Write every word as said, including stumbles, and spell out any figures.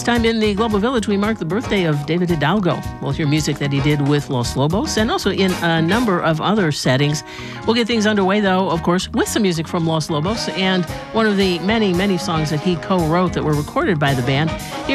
time in the Global Village, we mark the birthday of David Hidalgo. We'll hear music that he did with Los Lobos and also in a number of other settings. We'll get things underway, though, of course, with some music from Los Lobos and one of the many, many songs that he co-wrote that were recorded by the band. Here